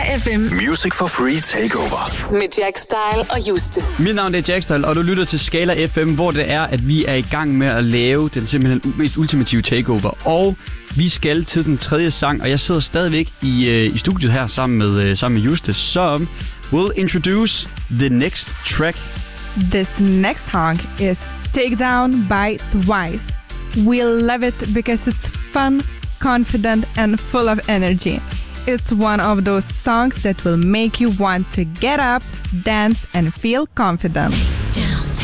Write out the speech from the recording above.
FM. Music for Free Takeover. Med Jack Style og Juste. Mit navn er Jack Style, og du lytter til Skala FM, hvor det er, at vi er i gang med at lave den simpelthen mest ultimative takeover. Og vi skal til den tredje sang, og jeg sidder stadigvæk i studiet her sammen med Juste, som will introduce the next track. This next song is Take Down by Twice. We'll love it because it's fun, confident and full of energy. It's one of those songs that will make you want to get up, dance and feel confident.